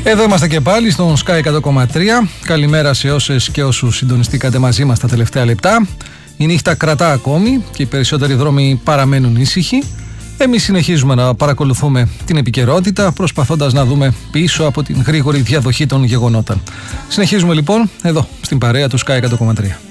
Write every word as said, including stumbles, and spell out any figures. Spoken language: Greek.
Εδώ είμαστε και πάλι στον Sky εκατό κόμμα τρία. Καλημέρα σε όσες και όσους συντονιστήκατε μαζί μας τα τελευταία λεπτά. Η νύχτα κρατά ακόμη και οι περισσότεροι δρόμοι παραμένουν ήσυχοι. Εμείς συνεχίζουμε να παρακολουθούμε την επικαιρότητα, προσπαθώντας να δούμε πίσω από την γρήγορη διαδοχή των γεγονότων. Συνεχίζουμε λοιπόν εδώ στην παρέα του Sky εκατό κόμμα τρία.